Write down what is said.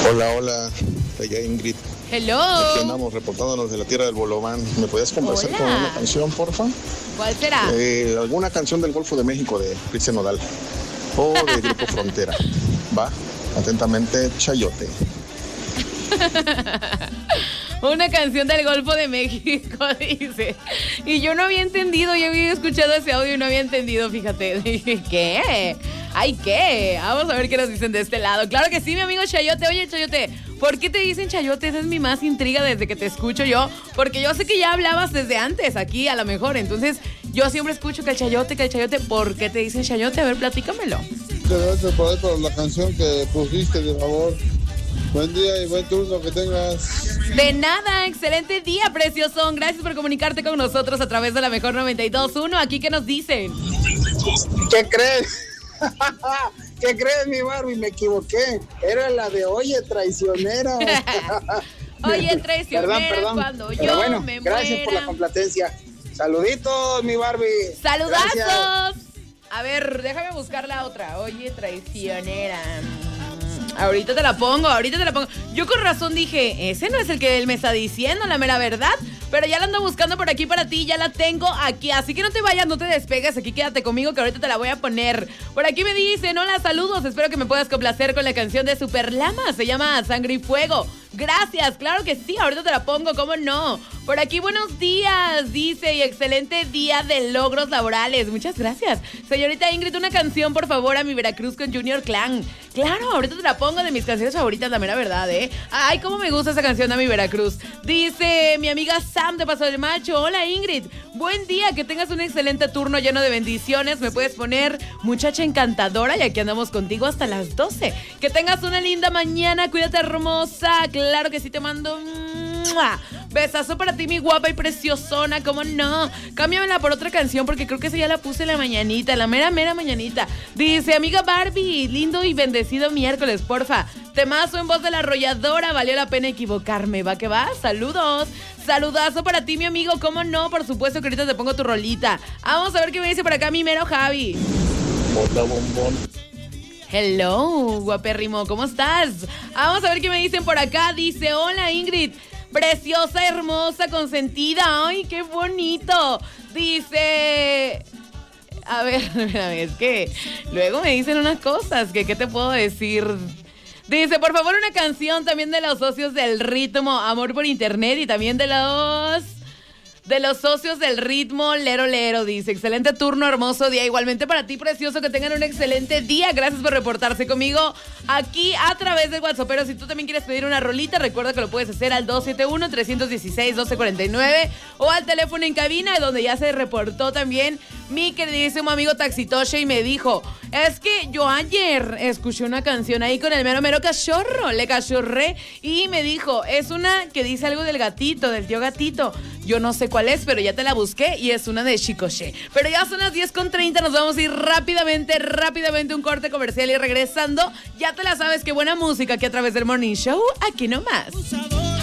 Hola, hola, allá Ingrid. Hello. Aquí andamos reportándonos de la tierra del Bolobán. ¿Me podías conversar con una canción, porfa? ¿Cuál será? Alguna canción del Golfo de México de Cristian Nodal o de Grupo Frontera. Va, atentamente, Chayote. Una canción del Golfo de México, dice. Y yo no había entendido, yo había escuchado ese audio y no había entendido, fíjate. Dije, ¿qué? Ay, ¿qué? Vamos a ver qué nos dicen de este lado. Claro que sí, mi amigo Chayote. Oye, Chayote, ¿por qué te dicen Chayote? Esa es mi más intriga desde que te escucho yo. Porque yo sé que ya hablabas desde antes aquí, a lo mejor. Entonces, yo siempre escucho que el Chayote. ¿Por qué te dicen Chayote? A ver, platícamelo. Gracias por la canción que pusiste, de favor. Buen día y buen turno que tengas. De nada, excelente día, preciosón. Gracias por comunicarte con nosotros a través de la mejor 92.1. Aquí, ¿qué nos dicen? ¿Qué crees? ¿Qué crees, mi Barbie? Me equivoqué. Era la de Oye, traicionera. Oye, traicionera, perdón. Cuando Pero yo bueno, me gracias muera. por la complacencia. Saluditos, mi Barbie. ¡Saludazos! Gracias. A ver, déjame buscar la otra. Oye, traicionera. Ahorita te la pongo. Yo con razón dije, ese no es el que él me está diciendo, la mera verdad. Pero ya la ando buscando por aquí para ti, ya la tengo aquí. Así que no te vayas, no te despegues, aquí quédate conmigo que ahorita te la voy a poner. Por aquí me dicen, hola, saludos, espero que me puedas complacer con la canción de Super Lama. Se llama Sangre y Fuego. Gracias, claro que sí, ahorita te la pongo, ¿cómo no? Por aquí, buenos días, dice, y excelente día de logros laborales. Muchas gracias. Señorita Ingrid, una canción, por favor, a mi Veracruz con Junior Clan. Claro, ahorita te la pongo, de mis canciones favoritas, la mera verdad, ¿eh? Ay, cómo me gusta esa canción a mi Veracruz. Dice mi amiga Sam de Paso del Macho. Hola, Ingrid. Buen día, que tengas un excelente turno lleno de bendiciones. Me puedes poner Muchacha Encantadora y aquí andamos contigo hasta las 12. Que tengas una linda mañana, cuídate, hermosa. Claro que sí, te mando besazo para ti, mi guapa y preciosona, ¿cómo no? Cámbiamela por otra canción porque creo que esa ya la puse en la mañanita, la mera mañanita. Dice, amiga Barbie, lindo y bendecido miércoles, porfa. Temazo en voz de La Arrolladora, valió la pena equivocarme, ¿va que va? Saludos. Saludazo para ti, mi amigo, ¿cómo no? Por supuesto que ahorita te pongo tu rolita. Vamos a ver qué me dice por acá mi mero Javi. Bota bombón. Hello, guapérrimo, ¿cómo estás? Vamos a ver qué me dicen por acá. Dice, hola Ingrid, preciosa, hermosa, consentida. Ay, qué bonito. Dice, a ver, espérame, es que luego me dicen unas cosas que, ¿qué te puedo decir? Dice, por favor, una canción también de los socios del ritmo, Amor por Internet, y también de los socios del ritmo, Lero Lero, dice. Excelente turno, hermoso día. Igualmente para ti, precioso, que tengan un excelente día. Gracias por reportarse conmigo aquí a través del WhatsApp. Pero si tú también quieres pedir una rolita, recuerda que lo puedes hacer al 271-316-1249 o al teléfono en cabina, donde ya se reportó también mi queridísimo amigo Taxitoche y me dijo, es que yo ayer escuché una canción ahí con el mero cachorro, le cachorré y me dijo, es una que dice algo del gatito, del tío gatito. Yo no sé cuál es, pero ya te la busqué y es una de Chicoche. Pero ya son las 10:30, nos vamos a ir rápidamente un corte comercial y regresando, ya te la sabes, qué buena música aquí a través del Morning Show, aquí nomás.